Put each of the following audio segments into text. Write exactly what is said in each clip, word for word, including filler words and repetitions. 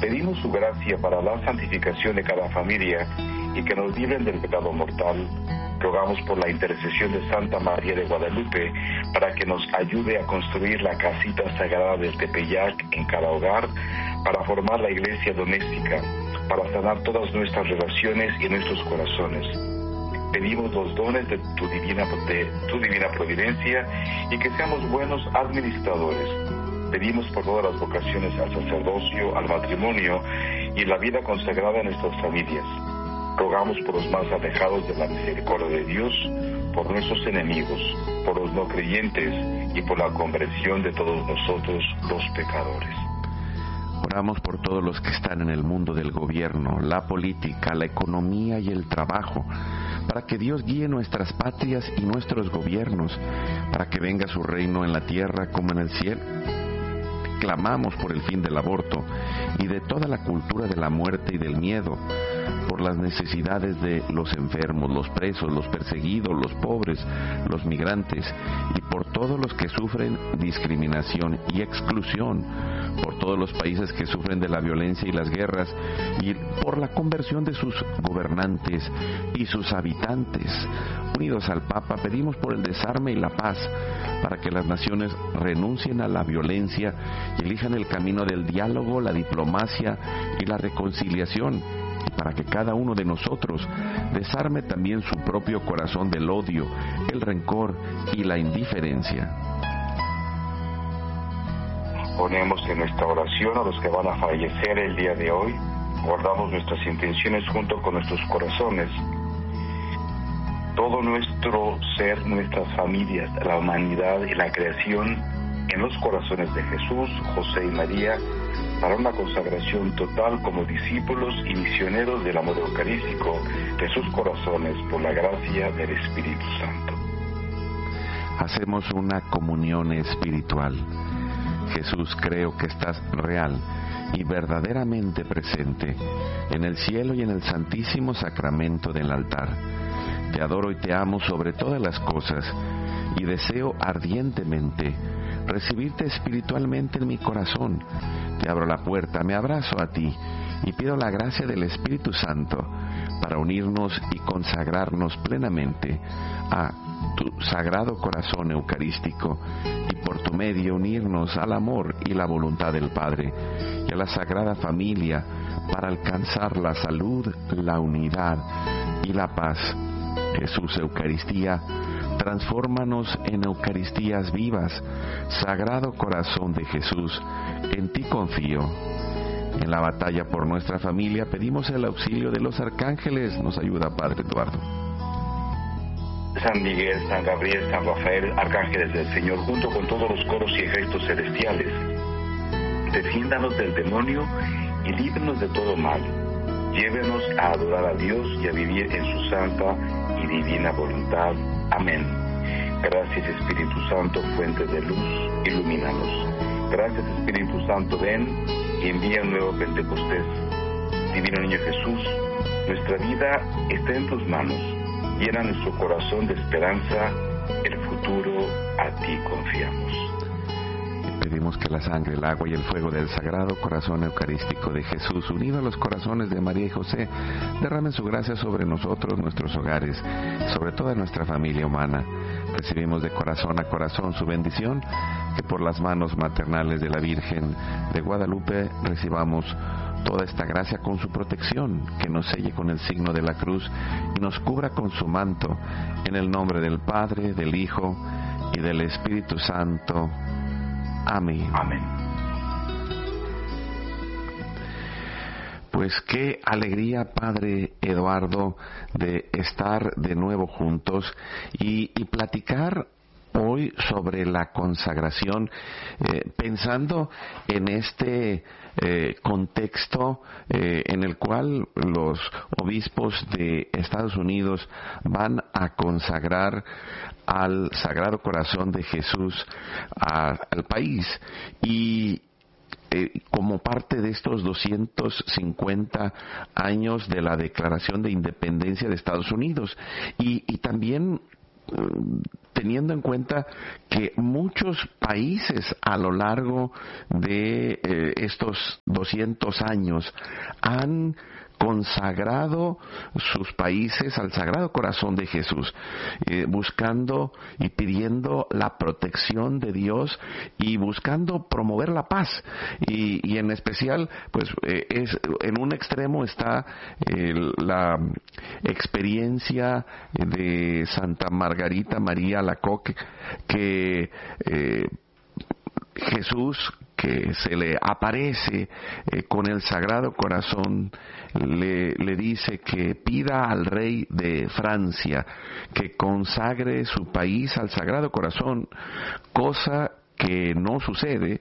Pedimos su gracia para la santificación de cada familia y que nos libren del pecado mortal. Rogamos por la intercesión de Santa María de Guadalupe para que nos ayude a construir la casita sagrada del Tepeyac en cada hogar, para formar la iglesia doméstica, para sanar todas nuestras relaciones y nuestros corazones. Pedimos los dones de tu divina, de tu divina providencia y que seamos buenos administradores. Pedimos por todas las vocaciones al sacerdocio, al matrimonio y la vida consagrada en nuestras familias. Rogamos por los más alejados de la misericordia de Dios, por nuestros enemigos, por los no creyentes y por la conversión de todos nosotros los pecadores. Oramos por todos los que están en el mundo del gobierno, la política, la economía y el trabajo, para que Dios guíe nuestras patrias y nuestros gobiernos, para que venga su reino en la tierra como en el cielo. Clamamos por el fin del aborto y de toda la cultura de la muerte y del miedo, por las necesidades de los enfermos, los presos, los perseguidos, los pobres, los migrantes y por todos los que sufren discriminación y exclusión, por todos los países que sufren de la violencia y las guerras y por la conversión de sus gobernantes y sus habitantes. Unidos al Papa, pedimos por el desarme y la paz, para que las naciones renuncien a la violencia y elijan el camino del diálogo, la diplomacia y la reconciliación, y para que cada uno de nosotros desarme también su propio corazón del odio, el rencor y la indiferencia. Ponemos en nuestra oración a los que van a fallecer el día de hoy. Guardamos nuestras intenciones junto con nuestros corazones. Todo nuestro ser, nuestras familias, la humanidad y la creación en los corazones de Jesús, José y María, para una consagración total como discípulos y misioneros del amor eucarístico de sus corazones por la gracia del Espíritu Santo. Hacemos una comunión espiritual. Jesús, creo que estás real y verdaderamente presente en el cielo y en el santísimo sacramento del altar. Te adoro y te amo sobre todas las cosas y deseo ardientemente recibirte espiritualmente en mi corazón. Te abro la puerta, me abrazo a ti y pido la gracia del Espíritu Santo para unirnos y consagrarnos plenamente a tu sagrado corazón eucarístico y por tu medio unirnos al amor y la voluntad del Padre y a la Sagrada Familia para alcanzar la salud, la unidad y la paz. Jesús, Eucaristía, transfórmanos en Eucaristías vivas. Sagrado Corazón de Jesús, en ti confío. En la batalla por nuestra familia pedimos el auxilio de los arcángeles. Nos ayuda, Padre Eduardo. San Miguel, San Gabriel, San Rafael, arcángeles del Señor, junto con todos los coros y ejércitos celestiales, defiéndanos del demonio y líbranos de todo mal. Llévenos a adorar a Dios y a vivir en su santa y divina voluntad. Amén. Gracias, Espíritu Santo, fuente de luz, ilumínanos. Gracias, Espíritu Santo, ven y envía un nuevo Pentecostés. Divino Niño Jesús, nuestra vida está en tus manos. Llena nuestro corazón de esperanza, el futuro a ti confiamos. Pedimos que la sangre, el agua y el fuego del Sagrado Corazón Eucarístico de Jesús, unido a los corazones de María y José, derramen su gracia sobre nosotros, nuestros hogares, sobre toda nuestra familia humana. Recibimos de corazón a corazón su bendición, que por las manos maternales de la Virgen de Guadalupe recibamos toda esta gracia con su protección, que nos selle con el signo de la cruz y nos cubra con su manto, en el nombre del Padre, del Hijo y del Espíritu Santo. Amén. Amén. Pues qué alegría, Padre Eduardo, de estar de nuevo juntos y, y platicar hoy sobre la consagración, eh, pensando en este eh, contexto eh, en el cual los obispos de Estados Unidos van a consagrar al Sagrado Corazón de Jesús a, al país y eh, como parte de estos doscientos cincuenta años de la Declaración de Independencia de Estados Unidos y, y también teniendo en cuenta que muchos países a lo largo de eh, estos doscientos años han consagrado sus países al Sagrado Corazón de Jesús, eh, buscando y pidiendo la protección de Dios y buscando promover la paz. Y, y en especial, pues eh, es en un extremo está eh, la experiencia de Santa Margarita María Alacoque, que eh, Jesús, que se le aparece eh, con el Sagrado Corazón, le, le dice que pida al rey de Francia que consagre su país al Sagrado Corazón, cosa que no sucede,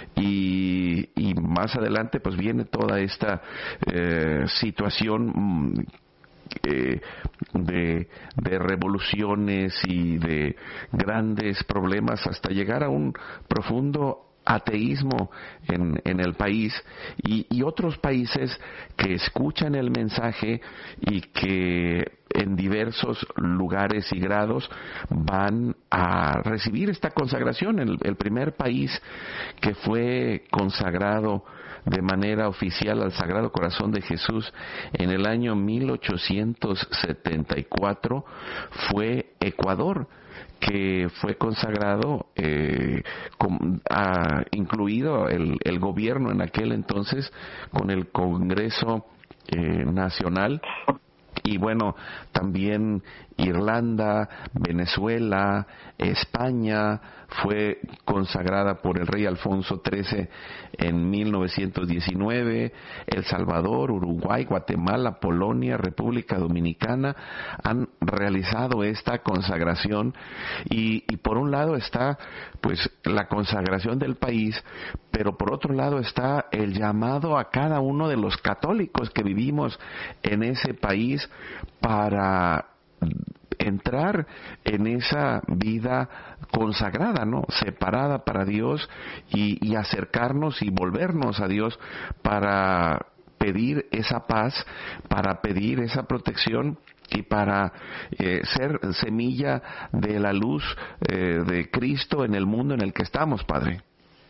y, y más adelante pues viene toda esta eh, situación Eh, de, de revoluciones y de grandes problemas hasta llegar a un profundo ateísmo en, en el país, y, y otros países que escuchan el mensaje y que en diversos lugares y grados van a recibir esta consagración. El, el primer país que fue consagrado de manera oficial al Sagrado Corazón de Jesús en el año mil ochocientos setenta y cuatro fue Ecuador, que fue consagrado, eh, con, a, incluido el, el gobierno en aquel entonces con el Congreso eh, Nacional. Y bueno, también Irlanda, Venezuela, España fue consagrada por el rey Alfonso trece en mil novecientos diecinueve, El Salvador, Uruguay, Guatemala, Polonia, República Dominicana han realizado esta consagración, y, y por un lado está pues la consagración del país, pero por otro lado está el llamado a cada uno de los católicos que vivimos en ese país para entrar en esa vida consagrada, ¿no? Separada para Dios, y, y acercarnos y volvernos a Dios para pedir esa paz, para pedir esa protección y para eh, ser semilla de la luz eh, de Cristo en el mundo en el que estamos, Padre.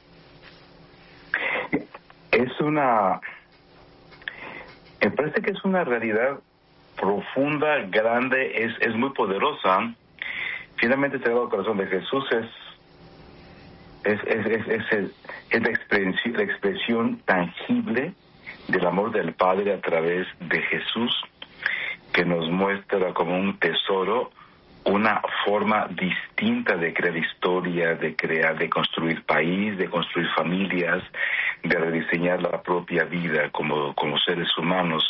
Es una... Me parece que es una realidad profunda, grande, es, es muy poderosa. Finalmente el Sagrado Corazón de Jesús es es, es, es, es, el, es la, expresión, la expresión tangible del amor del Padre a través de Jesús, que nos muestra como un tesoro una forma distinta de crear historia, de crear, de construir país, de construir familias, de rediseñar la propia vida como, como seres humanos.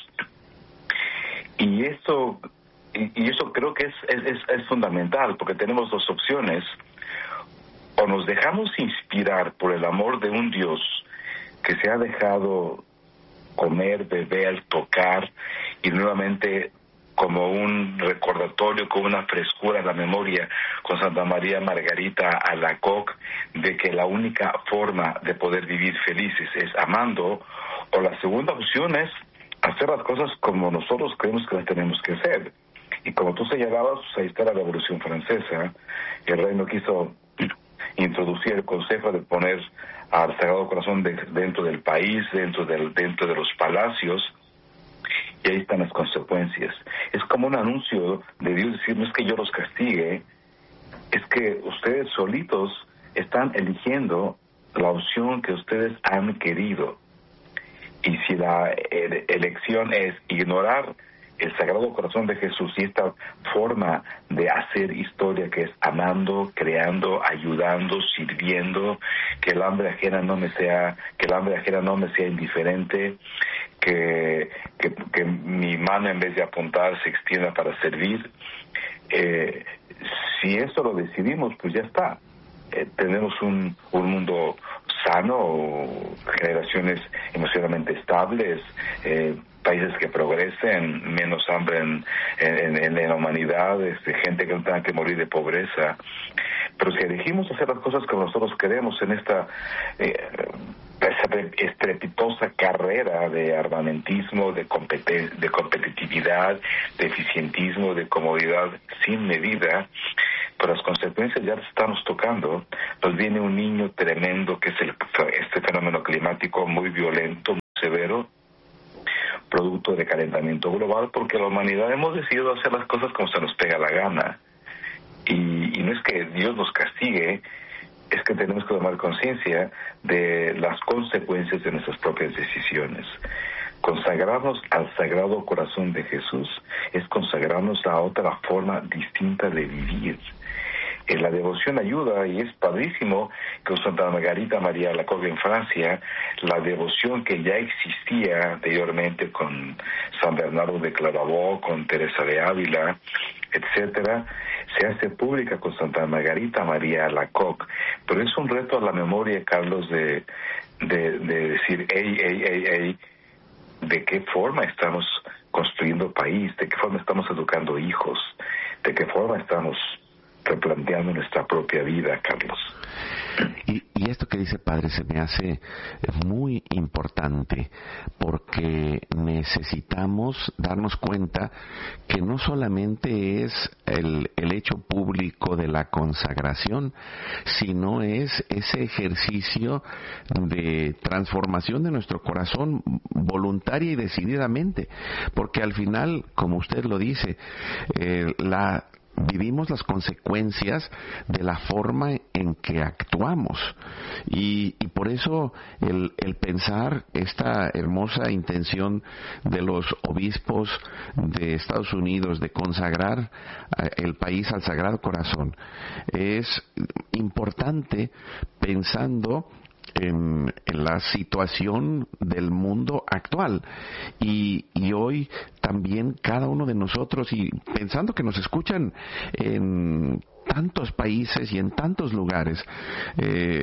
Y esto, y, y eso creo que es, es, es fundamental, porque tenemos dos opciones: o nos dejamos inspirar por el amor de un Dios que se ha dejado comer, beber, tocar, y nuevamente como un recordatorio, con una frescura en la memoria, con Santa María Margarita Alacoque, de que la única forma de poder vivir felices es amando. O la segunda opción es hacer las cosas como nosotros creemos que las tenemos que hacer. Y como tú señalabas, pues ahí está la Revolución Francesa. El rey no quiso introducir el consejo de poner al Sagrado Corazón de, dentro del país, dentro del dentro de los palacios, y ahí están las consecuencias. Es como un anuncio de Dios decir: no es que yo los castigue, es que ustedes solitos están eligiendo la opción que ustedes han querido. Y si la ele- elección es ignorar el Sagrado Corazón de Jesús y esta forma de hacer historia, que es amando, creando, ayudando, sirviendo, que el hambre ajena no me sea, que el hambre ajena no me sea indiferente, que, que, que mi mano en vez de apuntar se extienda para servir, eh, si eso lo decidimos, pues ya está. Eh, tenemos un, un mundo sano, generaciones emocionalmente estables, eh, países que progresen, menos hambre en, en, en, en la humanidad, este, gente que no tenga que morir de pobreza. Pero si elegimos hacer las cosas como nosotros queremos en esta eh, esa estrepitosa carrera de armamentismo, de, competen- de competitividad, de eficientismo, de comodidad sin medida, pues las consecuencias ya las estamos tocando. Nos viene un niño tremendo, que es el, este fenómeno climático muy violento, muy severo, producto de calentamiento global, porque la humanidad hemos decidido hacer las cosas como se nos pega la gana. Y, y no es que Dios nos castigue, es que tenemos que tomar conciencia de las consecuencias de nuestras propias decisiones. Consagrarnos al Sagrado Corazón de Jesús es consagrarnos a otra forma distinta de vivir. En la devoción ayuda, y es padrísimo que Santa Margarita María Alacoque en Francia, la devoción que ya existía anteriormente con San Bernardo de Claravaux, con Teresa de Ávila, etcétera, se hace pública con Santa Margarita María Alacoque. Pero es un reto a la memoria, Carlos, de, de, de decir, hey, hey, hey, hey, de qué forma estamos construyendo país, de qué forma estamos educando hijos, de qué forma estamos replanteando nuestra propia vida, Carlos. Y, y esto que dice Padre se me hace muy importante, porque necesitamos darnos cuenta que no solamente es el, el hecho público de la consagración, sino es ese ejercicio de transformación de nuestro corazón voluntaria y decididamente, porque al final, como usted lo dice, eh, la vivimos las consecuencias de la forma en que actuamos, y, y por eso el, el pensar esta hermosa intención de los obispos de Estados Unidos de consagrar el país al Sagrado Corazón es importante, pensando En, en la situación del mundo actual, y, y hoy también cada uno de nosotros, y pensando que nos escuchan en tantos países y en tantos lugares, eh,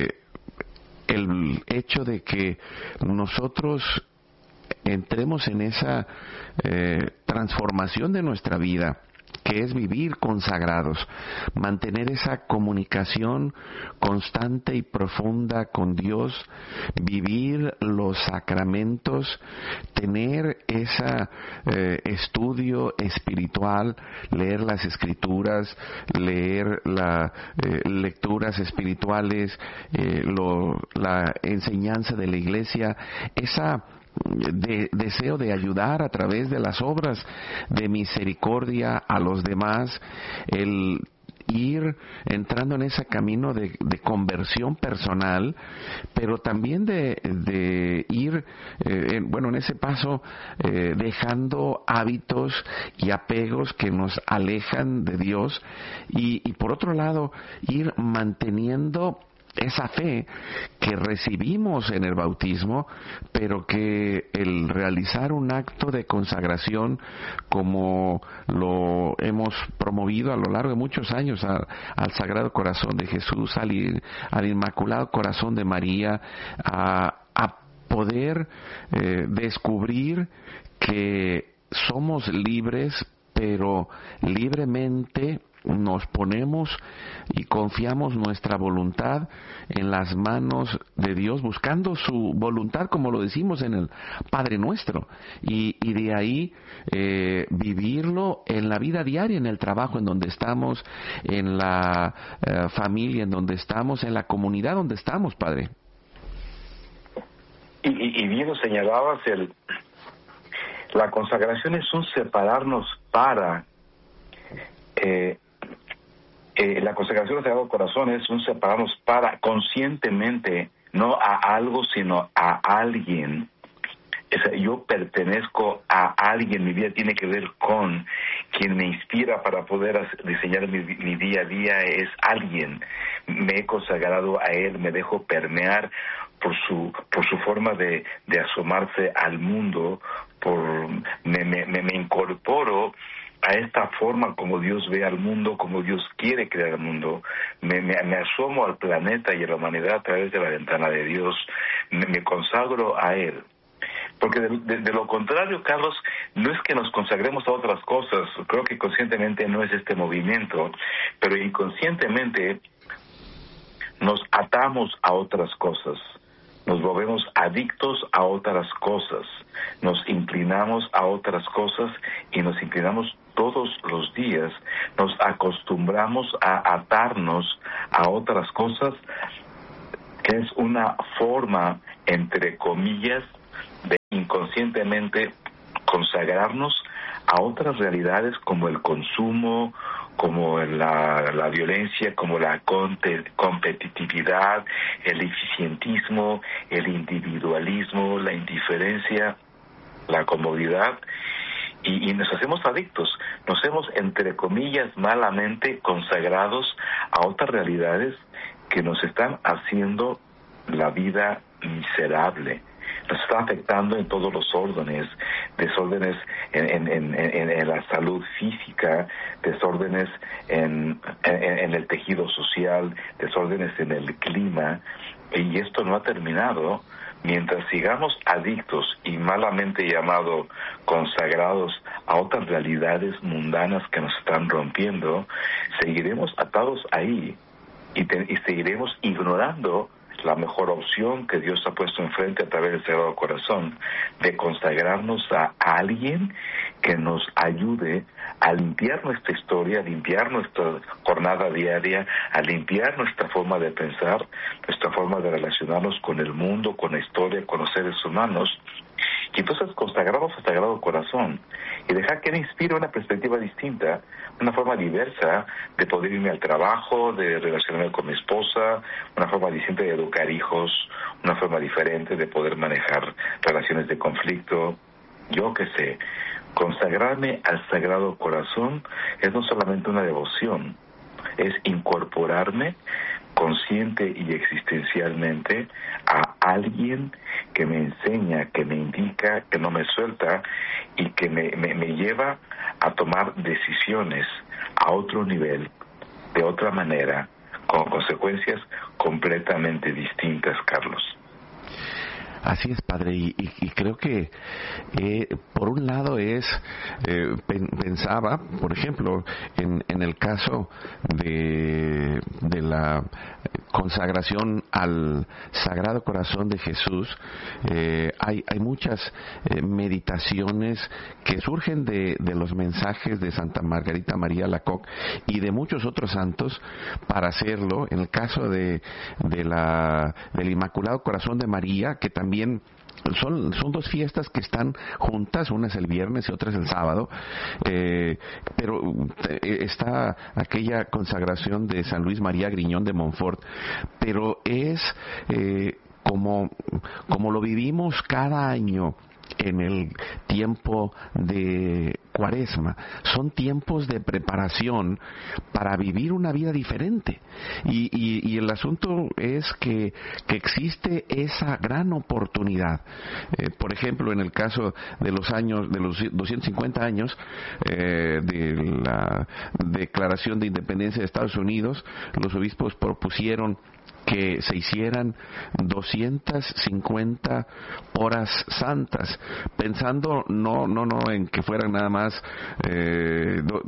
el hecho de que nosotros entremos en esa eh, transformación de nuestra vida, que es vivir consagrados, mantener esa comunicación constante y profunda con Dios, vivir los sacramentos, tener ese eh, estudio espiritual, leer las Escrituras, leer las eh, lecturas espirituales, eh, lo, la enseñanza de la Iglesia, esa de deseo de ayudar a través de las obras de misericordia a los demás, el ir entrando en ese camino de, de conversión personal, pero también de, de ir, eh, en, bueno, en ese paso, eh, dejando hábitos y apegos que nos alejan de Dios, y, y por otro lado, ir manteniendo esa fe que recibimos en el bautismo, pero que el realizar un acto de consagración, como lo hemos promovido a lo largo de muchos años a, al Sagrado Corazón de Jesús, al, al Inmaculado Corazón de María, a, a poder eh, descubrir que somos libres, pero libremente nos ponemos y confiamos nuestra voluntad en las manos de Dios, buscando su voluntad, como lo decimos en el Padre Nuestro, y, y de ahí eh, vivirlo en la vida diaria, en el trabajo en donde estamos, en la eh, familia en donde estamos, en la comunidad donde estamos, Padre. Y, y, y bien lo señalabas, el, la consagración es un separarnos para... Eh, Eh, la consagración del Sagrado Corazón es un separarnos para, conscientemente, no a algo, sino a alguien. O sea, yo pertenezco a alguien, mi vida tiene que ver con quien me inspira para poder hacer, diseñar mi, mi día a día, es alguien. Me he consagrado a él, me dejo permear por su por su forma de, de asomarse al mundo, por me, me, me, me incorporo a esta forma como Dios ve al mundo, como Dios quiere crear el mundo. Me, me, me asomo al planeta y a la humanidad a través de la ventana de Dios. Me, me consagro a Él. Porque de, de, de lo contrario, Carlos, no es que nos consagremos a otras cosas. Creo que conscientemente no es este movimiento, pero inconscientemente nos atamos a otras cosas. Nos volvemos adictos a otras cosas, nos inclinamos a otras cosas y nos inclinamos todos los días nos acostumbramos a atarnos a otras cosas, que es una forma, entre comillas, de inconscientemente consagrarnos a otras realidades como el consumo, como la, la violencia, como la competitividad, el eficientismo, el individualismo, la indiferencia, la comodidad, y, y nos hacemos adictos, nos hemos, entre comillas, malamente consagrados a otras realidades que nos están haciendo la vida miserable. Nos está afectando en todos los órdenes, desórdenes en, en, en, en la salud física, desórdenes en, en, en el tejido social, desórdenes en el clima, y esto no ha terminado. Mientras sigamos adictos y malamente llamados consagrados a otras realidades mundanas que nos están rompiendo, seguiremos atados ahí y, te, y seguiremos ignorando la mejor opción que Dios ha puesto enfrente a través del Sagrado Corazón, de consagrarnos a alguien que nos ayude a limpiar nuestra historia, a limpiar nuestra jornada diaria, a limpiar nuestra forma de pensar, nuestra forma de relacionarnos con el mundo, con la historia, con los seres humanos. Y entonces consagrarnos al Sagrado Corazón y dejar que Él inspire una perspectiva distinta, una forma diversa de poder irme al trabajo, de relacionarme con mi esposa, una forma distinta de educar hijos, una forma diferente de poder manejar relaciones de conflicto. Yo qué sé, consagrarme al Sagrado Corazón es no solamente una devoción, es incorporarme consciente y existencialmente a alguien que me enseña, que me indica, que no me suelta y que me, me, me lleva a tomar decisiones a otro nivel, de otra manera, con consecuencias completamente distintas, Carlos. Así es, padre, y, y, y creo que eh, por un lado es, eh, pen, pensaba, por ejemplo, en, en el caso de, de la consagración al Sagrado Corazón de Jesús, eh, hay, hay muchas eh, meditaciones que surgen de, de los mensajes de Santa Margarita María Alacoque y de muchos otros santos para hacerlo. En el caso de, de la, del Inmaculado Corazón de María, que también También son, son dos fiestas que están juntas, una es el viernes y otra es el sábado, eh, pero eh, está aquella consagración de San Luis María Griñón de Montfort, pero es eh, como, como lo vivimos cada año en el tiempo de Cuaresma. Son tiempos de preparación para vivir una vida diferente. Y, y, y el asunto es que, que existe esa gran oportunidad. Eh, por ejemplo, en el caso de los años, de los doscientos cincuenta años eh, de la Declaración de Independencia de Estados Unidos, los obispos propusieron que se hicieran doscientas cincuenta horas santas, pensando no no no en que fueran nada más eh, no,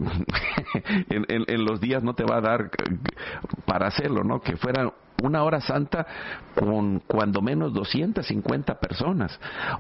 en, en, en los días no te va a dar para hacerlo, no, que fueran una hora santa con cuando menos doscientas cincuenta personas,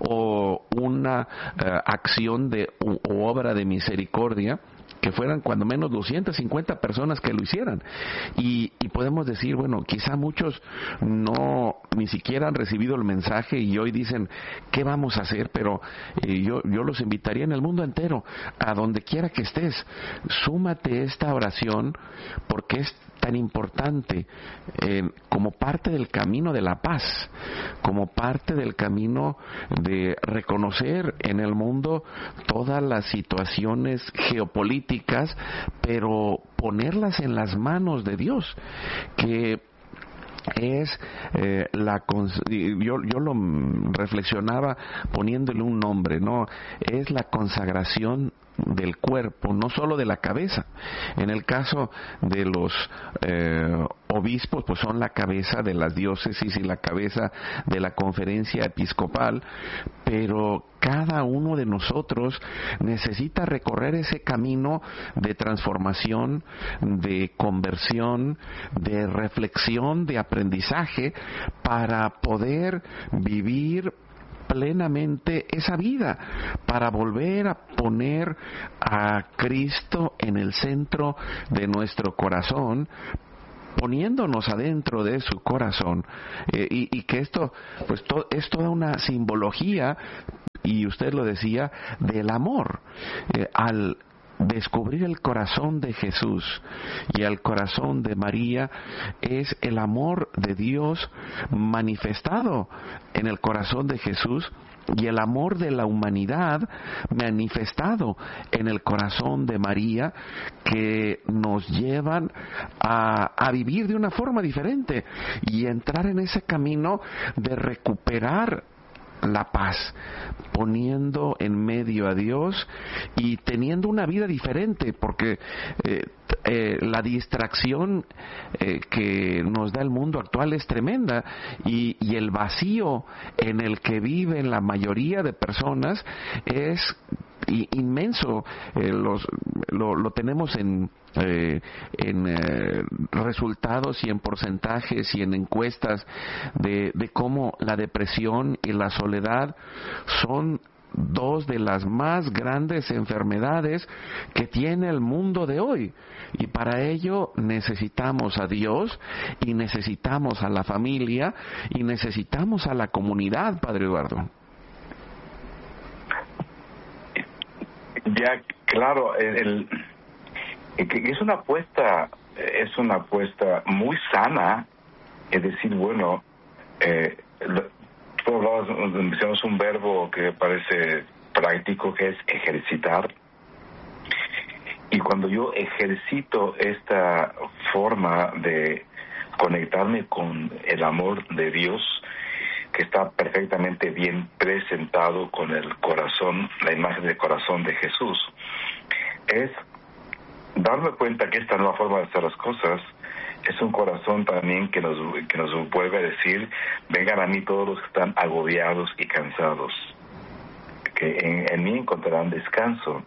o una uh, acción de o, o obra de misericordia que fueran cuando menos doscientas cincuenta personas que lo hicieran. Y, y podemos decir, bueno, quizá muchos no ni siquiera han recibido el mensaje y hoy dicen, ¿qué vamos a hacer? Pero eh, yo, yo los invitaría en el mundo entero, a donde quiera que estés, súmate esta oración, porque es tan importante eh, como parte del camino de la paz, como parte del camino de reconocer en el mundo todas las situaciones geopolíticas, pero ponerlas en las manos de Dios, que es eh, la yo yo lo reflexionaba poniéndole un nombre, no es la consagración del cuerpo, no solo de la cabeza. En el caso de los eh, obispos, pues son la cabeza de las diócesis y la cabeza de la conferencia episcopal, pero cada uno de nosotros necesita recorrer ese camino de transformación, de conversión, de reflexión, de aprendizaje, para poder vivir plenamente esa vida, para volver a poner a Cristo en el centro de nuestro corazón, poniéndonos adentro de su corazón, eh, y, y que esto pues to, es toda una simbología, y usted lo decía, del amor. Eh, al descubrir el corazón de Jesús y el corazón de María, es el amor de Dios manifestado en el corazón de Jesús y el amor de la humanidad manifestado en el corazón de María, que nos llevan a, a vivir de una forma diferente y entrar en ese camino de recuperar la paz, poniendo en medio a Dios y teniendo una vida diferente, porque eh, eh, la distracción eh, que nos da el mundo actual es tremenda, y, y el vacío en el que viven la mayoría de personas es inmenso. Eh, los, lo, lo tenemos en eh, en eh, resultados y en porcentajes y en encuestas de, de cómo la depresión y la soledad son dos de las más grandes enfermedades que tiene el mundo de hoy, y para ello necesitamos a Dios y necesitamos a la familia y necesitamos a la comunidad, Padre Eduardo. Ya, claro, el, el, es una apuesta, es una apuesta muy sana, es decir, bueno, eh, tú hablabas, mencionamos un verbo que parece práctico, que es ejercitar, y cuando yo ejercito esta forma de conectarme con el amor de Dios, que está perfectamente bien presentado con el corazón, la imagen del corazón de Jesús, es darme cuenta que esta nueva forma de hacer las cosas es un corazón también que nos, que nos vuelve a decir: vengan a mí todos los que están agobiados y cansados, que en, en mí encontrarán descanso.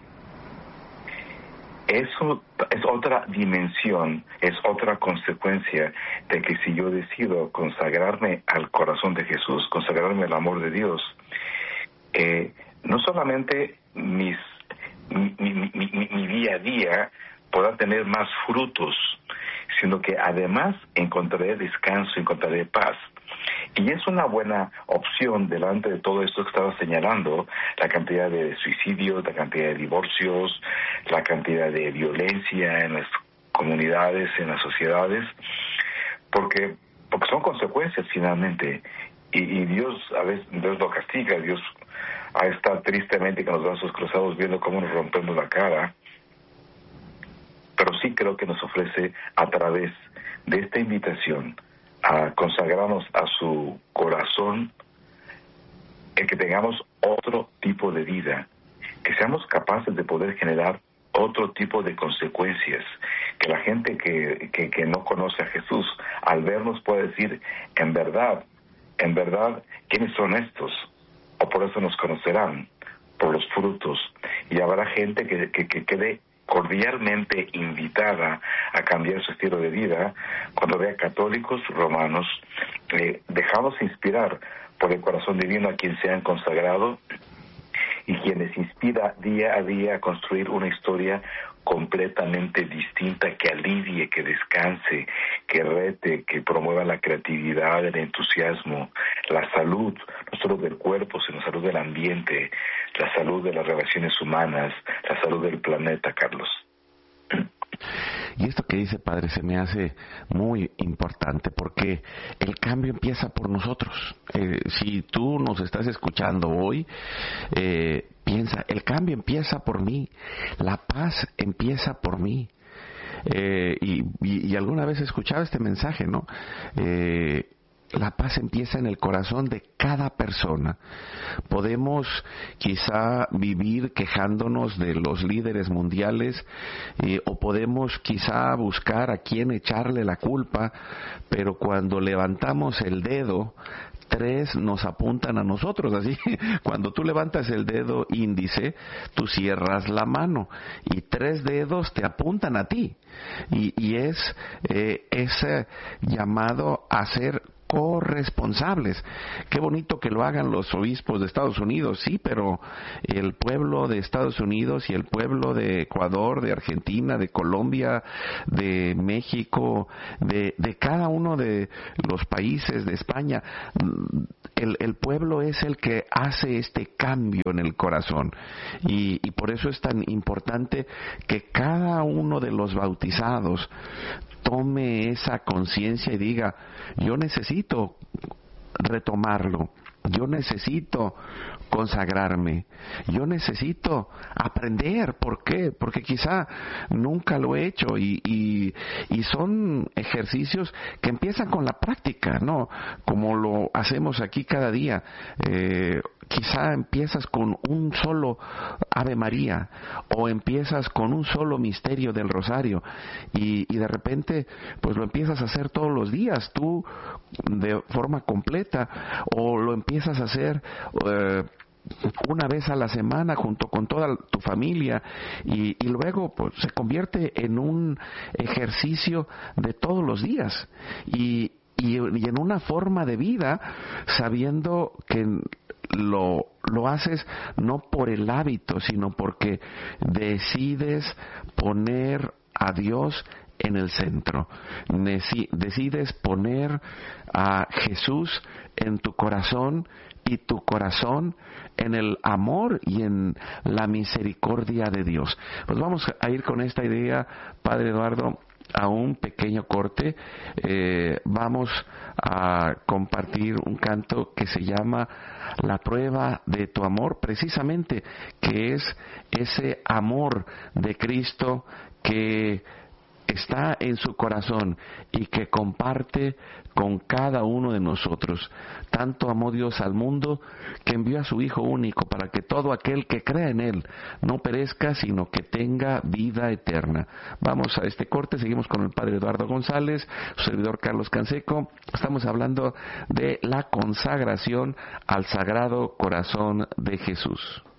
Eso es otra dimensión, es otra consecuencia de que si yo decido consagrarme al corazón de Jesús, consagrarme al amor de Dios, eh, no solamente mis, mi, mi, mi, mi, mi día a día podrá tener más frutos, sino que además encontraré descanso, encontraré paz. Y es una buena opción delante de todo esto que estaba señalando, la cantidad de suicidios, la cantidad de divorcios, la cantidad de violencia en las comunidades, en las sociedades, porque porque son consecuencias finalmente, y, y Dios a veces Dios lo castiga. Dios a estar tristemente con los brazos cruzados viendo cómo nos rompemos la cara, pero sí creo que nos ofrece a través de esta invitación a consagrarnos a su corazón, el que tengamos otro tipo de vida, que seamos capaces de poder generar otro tipo de consecuencias, que la gente que, que, que no conoce a Jesús, al vernos puede decir: en verdad, en verdad, ¿quiénes son estos? O por eso nos conocerán, por los frutos. Y habrá gente que, que, que quede cordialmente invitada a cambiar su estilo de vida cuando vea católicos romanos eh, dejados inspirar por el corazón divino a quien se han consagrado, y quienes inspira día a día a construir una historia completamente distinta, que alivie, que descanse, que rete, que promueva la creatividad, el entusiasmo, la salud, no solo del cuerpo, sino la salud del ambiente, la salud de las relaciones humanas, la salud del planeta, Carlos. Y esto que dice, Padre, se me hace muy importante, porque el cambio empieza por nosotros. Eh, si tú nos estás escuchando hoy, eh, piensa, el cambio empieza por mí, la paz empieza por mí. Eh, y, y, y alguna vez he escuchado este mensaje, ¿no? Eh, La paz empieza en el corazón de cada persona. Podemos quizá vivir quejándonos de los líderes mundiales, eh, o podemos quizá buscar a quién echarle la culpa, pero cuando levantamos el dedo, tres nos apuntan a nosotros. Así, cuando tú levantas el dedo índice, tú cierras la mano y tres dedos te apuntan a ti. Y, y es eh, ese llamado a ser corresponsables. Qué bonito que lo hagan los obispos de Estados Unidos, sí, pero el pueblo de Estados Unidos y el pueblo de Ecuador, de Argentina, de Colombia, de México, de, de cada uno de los países, de España, el, el pueblo es el que hace este cambio en el corazón. Y, y por eso es tan importante que cada uno de los bautizados tome esa conciencia y diga, yo necesito retomarlo, yo necesito consagrarme, yo necesito aprender. ¿Por qué? Porque quizá nunca lo he hecho y, y, y son ejercicios que empiezan con la práctica, ¿no? Como lo hacemos aquí cada día. Eh, quizá empiezas con un solo Ave María o empiezas con un solo misterio del Rosario y, y de repente pues lo empiezas a hacer todos los días tú de forma completa, o lo empiezas a hacer eh, una vez a la semana junto con toda tu familia y, y luego pues se convierte en un ejercicio de todos los días y, y, y en una forma de vida, sabiendo que lo, lo haces no por el hábito, sino porque decides poner a Dios en el centro. Decides poner a Jesús en tu corazón y tu corazón en el amor y en la misericordia de Dios. Pues vamos a ir con esta idea, Padre Eduardo, a un pequeño corte. Eh, vamos a compartir un canto que se llama La prueba de tu amor, precisamente, que es ese amor de Cristo que está en su corazón y que comparte con cada uno de nosotros. Tanto amó Dios al mundo que envió a su Hijo único para que todo aquel que crea en Él no perezca, sino que tenga vida eterna. Vamos a este corte, seguimos con el Padre Eduardo González, su servidor Carlos Canseco. Estamos hablando de la consagración al Sagrado Corazón de Jesús.